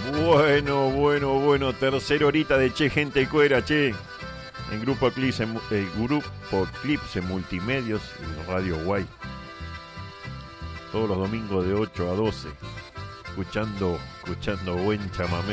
Bueno, tercera horita de Che Gente Cuera, che. En Grupo Clips en Multimedios y Radio Guay. Todos los domingos de 8 a 12. Escuchando buen chamamé.